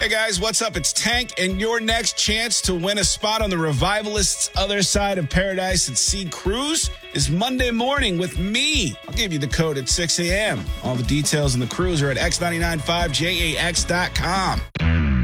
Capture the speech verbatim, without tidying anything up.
Hey guys, what's up? It's Tank, and your next chance to win a spot on the Revivalists' Other Side of Paradise at Sea cruise is Monday morning with me. I'll give you the code at six a.m. All the details on the cruise are at x nine nine five j a x dot com.